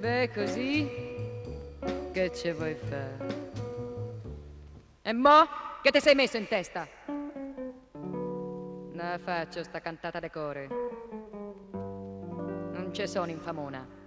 Beh, così che ci vuoi fare? E mo' che ti sei messo in testa? La faccio sta cantata de core. Non ci sono infamona.